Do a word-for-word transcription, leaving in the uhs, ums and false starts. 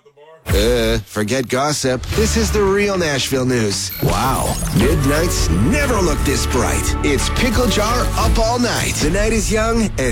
Uh, forget gossip. This is the real Nashville news. Wow. Midnights never look this bright. It's Pickle Jar Up All Night. The night is young and